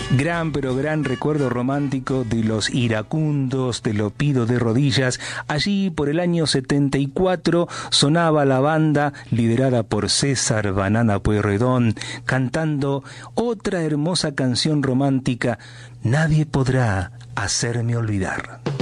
Gran, pero gran recuerdo romántico de Los Iracundos, Te lo pido de rodillas. Allí por el año 74 sonaba la banda liderada por César Banana Pueyrredón, cantando otra hermosa canción romántica, Nadie podrá hacerme olvidar.